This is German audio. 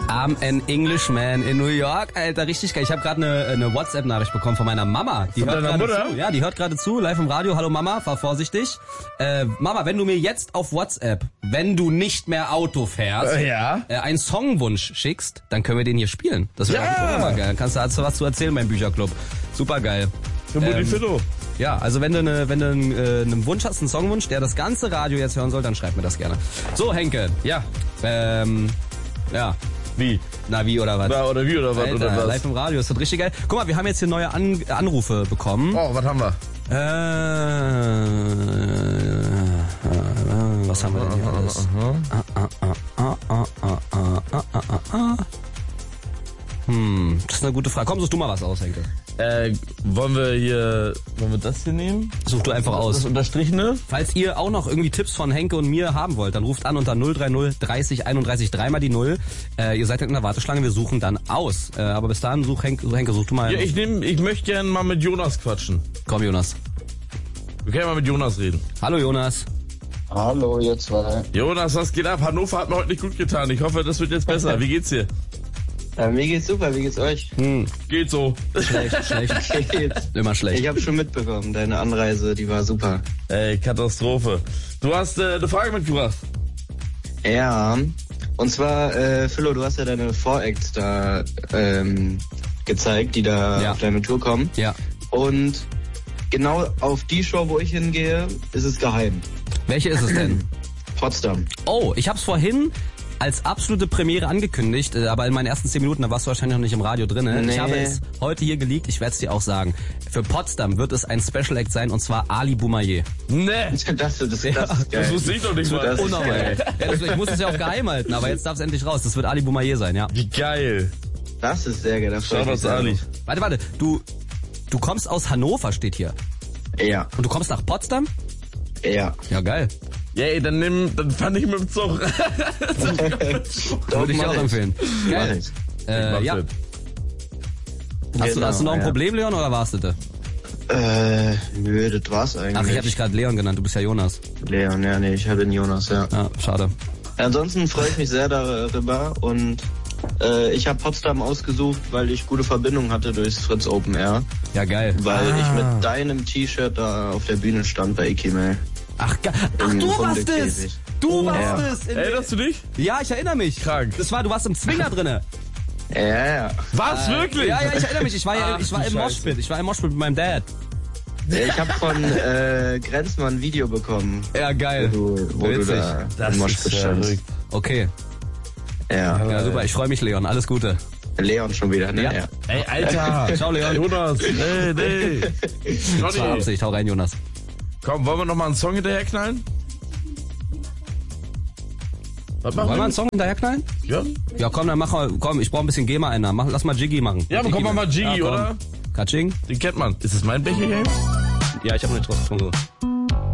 I'm an Englishman in New York, Alter, richtig geil. Ich habe gerade eine WhatsApp-Nachricht bekommen von meiner Mama. Die hört gerade zu. Ja, die hört gerade zu, live im Radio. Hallo Mama, fahr vorsichtig. Mama, wenn du mir jetzt auf WhatsApp, wenn du nicht mehr Auto fährst, einen Songwunsch schickst, dann können wir den hier spielen. Das wäre immer geil. Dann kannst du was zu erzählen beim Bücherclub. Super geil. Ja, also wenn du einen Wunsch hast, einen Songwunsch, der das ganze Radio jetzt hören soll, dann schreib mir das gerne. So, Henke. Ja. Ja. Wie? Na, wie oder was? Na, oder wie oder was? Alter, oder was? Live im Radio, ist das richtig geil. Guck mal, wir haben jetzt hier neue Anrufe bekommen. Oh, was haben wir? Was haben wir denn hier alles? Das ist eine gute Frage. Komm, such du mal was aus, Henke. Wollen wir das hier nehmen? Such du einfach aus. Das Unterstrichene? Falls ihr auch noch irgendwie Tipps von Henke und mir haben wollt, dann ruft an unter 030 30 31 3 mal die 0. Ihr seid in der Warteschlange, wir suchen dann aus. Aber bis dahin Henke, such du mal. Ja, ich möchte gerne mal mit Jonas quatschen. Komm, Jonas. Wir können ja mal mit Jonas reden. Hallo, Jonas. Hallo, ihr zwei. Jonas, was geht ab? Hannover hat mir heute nicht gut getan. Ich hoffe, das wird jetzt besser. Wie geht's dir? Mir geht's super, wie geht's euch? Geht so. Schlecht. Geht's. Immer schlecht. Ich habe schon mitbekommen, deine Anreise, die war super. Ey, Katastrophe. Du hast eine Frage mitgebracht. Ja, und zwar, Philo, du hast ja deine Voracts da gezeigt, die da auf deine Tour kommen. Ja. Und genau auf die Show, wo ich hingehe, ist es geheim. Welche ist es denn? Potsdam. Oh, ich hab's vorhin als absolute Premiere angekündigt, aber in meinen ersten 10 Minuten, da warst du wahrscheinlich noch nicht im Radio drin. Nee. Ich habe es heute hier geleakt, ich werde es dir auch sagen. Für Potsdam wird es ein Special Act sein, und zwar Ali Boumaier. Nee. Das ist geil. Das wusste ich doch nicht mal. Das ist Unnormal. geil. Ich muss es ja auch geheim halten, aber jetzt darf es endlich raus. Das wird Ali Boumaier sein, ja. Wie geil. Das ist sehr geil. Schau was, Ali. Warte, du kommst aus Hannover, steht hier. Ja. Und du kommst nach Potsdam? Ja. Ja, geil. Ja, ey, dann fahr ich mit dem Zug. Würde ich auch empfehlen. Geil. Ja. Hast du noch ein Problem, Leon, oder warst du da? Nö, das war's eigentlich. Ach, ich habe dich gerade Leon genannt, du bist ja Jonas. Leon, ja, nee, ich hatte den Jonas, ja. Ja, schade. Ansonsten freue ich mich sehr darüber und ich habe Potsdam ausgesucht, weil ich gute Verbindung hatte durchs Fritz Open Air. Ja, geil. Weil ich mit deinem T-Shirt da auf der Bühne stand bei Ikemel. Ach, du warst es! Du warst es! Erinnerst du dich? Ja, ich erinnere mich. Krank. Du warst im Zwinger drinne. Ja. Was, wirklich? Ja, ich erinnere mich. Ich war im Moshpit. Ich war im Moshpit mit meinem Dad. Ich habe von Grenzmann ein Video bekommen. Ja, geil. Wo du da im Moshpit standst. Okay. Ja, super. Ich freue mich, Leon. Alles Gute. Leon schon wieder, ne? Ja. Ey, Alter. Ciao, Leon. Jonas. Nee. Das war Absicht. Hau rein, Jonas. Komm, wollen wir noch mal einen Song hinterher knallen? Was machen Wollen wir einen Song hinterher knallen? Ja. Ja, komm, dann ich brauche ein bisschen GEMA-Einnahmen. Lass mal Jiggy machen. Ja, aber komm mal Jiggy, oder? Katsching. Den kennt man. Ist es mein Becher hier? Ja, ich habe eine Trost.